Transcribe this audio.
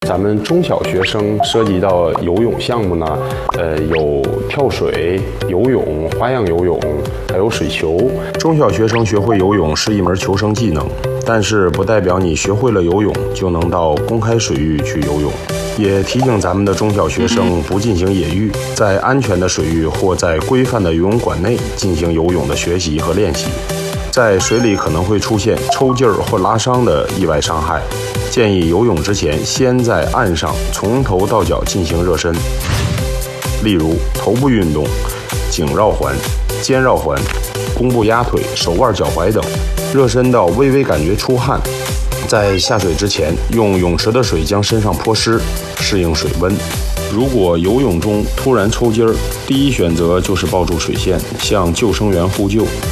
咱们中小学生涉及到游泳项目呢，有跳水、游泳、花样游泳，还有水球。 中小学生学会游泳是一门求生技能，但是不代表你学会了游泳就能到公开水域去游泳。也提醒咱们的中小学生不进行野浴，在安全的水域或在规范的游泳馆内进行游泳的学习和练习。在水里可能会出现抽筋儿或拉伤的意外伤害，建议游泳之前先在岸上从头到脚进行热身，例如头部运动、颈绕环、肩绕环、弓步压腿、手腕脚踝等，热身到微微感觉出汗。在下水之前，用泳池的水将身上泼湿，适应水温。如果游泳中突然抽筋儿，第一选择就是抱住水线，向救生员呼救。